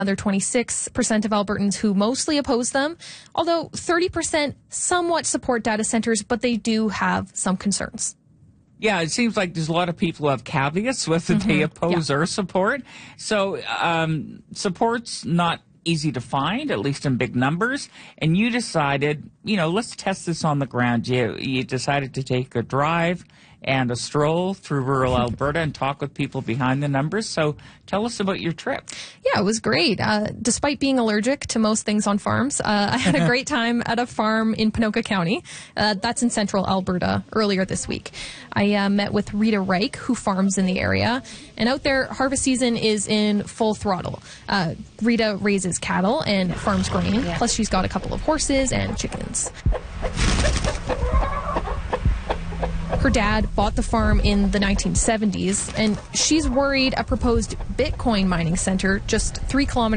Another 26% of Albertans who mostly oppose them, although 30% somewhat support data centers, but they do have some concerns. Yeah, it seems like there's a lot of people who have caveats whether they oppose or support. So support's not easy to find, at least in big numbers. And you decided, let's test this on the ground. You decided to take a drive and a stroll through rural Alberta and talk with people behind the numbers. So tell us about your trip. Yeah, it was great. Despite being allergic to most things on farms, I had a great time at a farm in Ponoka County. That's in central Alberta earlier this week. I met with Rita Reich, who farms in the area. And out there, harvest season is in full throttle. Rita raises cattle and farms grain. Plus, she's got a couple of horses and chickens. Her dad bought the farm in the 1970s, and she's worried a proposed Bitcoin mining center just 3 kilometers